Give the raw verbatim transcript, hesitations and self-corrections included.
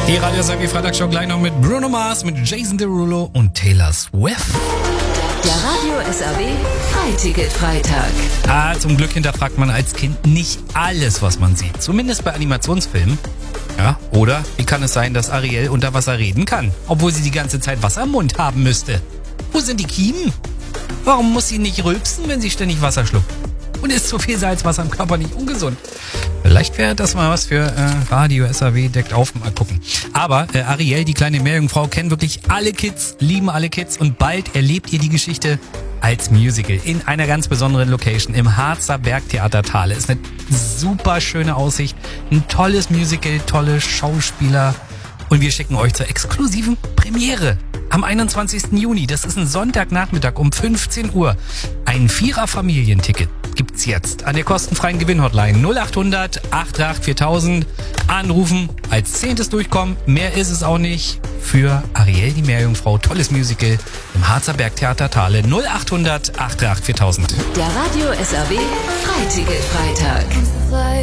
Die Radio S A W Freitagshow gleich noch mit Bruno Mars, mit Jason Derulo und Taylor Swift. Der Radio S A W Freiticket-Freitag. Ah, zum Glück hinterfragt man als Kind nicht alles, was man sieht. Zumindest bei Animationsfilmen. Ja, oder wie kann es sein, dass Ariel unter Wasser reden kann, obwohl sie die ganze Zeit Wasser im Mund haben müsste? Wo sind die Kiemen? Warum muss sie nicht rülpsen, wenn sie ständig Wasser schluckt? Und ist zu viel Salzwasser im Körper nicht ungesund? Vielleicht wäre das mal was für äh, Radio S A W deckt auf, mal gucken. Aber äh, Ariel, die kleine Meerjungfrau, kennen wirklich alle Kids, lieben alle Kids und bald erlebt ihr die Geschichte als Musical in einer ganz besonderen Location im Harzer Bergtheater Thale. Ist eine super schöne Aussicht, ein tolles Musical, tolle Schauspieler und wir schicken euch zur exklusiven Premiere am einundzwanzigsten Juni. Das ist ein Sonntagnachmittag um fünfzehn Uhr. Ein Vierer-Familienticket gibt's jetzt an der kostenfreien Gewinnhotline null acht hundert acht drei acht viertausend. Anrufen, als Zehntes durchkommen. Mehr ist es auch nicht. Für Ariel, die Meerjungfrau, tolles Musical im Harzer Bergtheater Thale null acht hundert acht drei acht viertausend. Der Radio S A W Freiticket-Freitag.